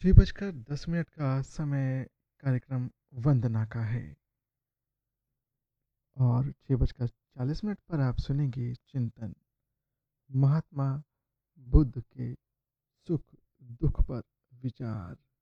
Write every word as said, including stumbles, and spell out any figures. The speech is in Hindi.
छह बजकर दस मिनट का समय कार्यक्रम वंदना का है और छह बजकर चालीस मिनट पर आप सुनेंगे चिंतन महात्मा बुद्ध के सुख दुख पर विचार।